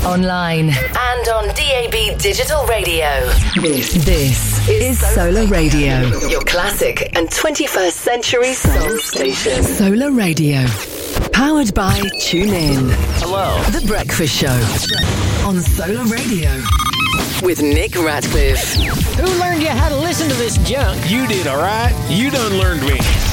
online, and on DAB Digital Radio. This is Solar Radio, your classic and 21st century soul station. Solar Radio, powered by TuneIn. Hello. The Breakfast Show on Solar Radio with Nick Ratcliffe. Who learned you how to listen to this junk? You did, all right? You done learned me.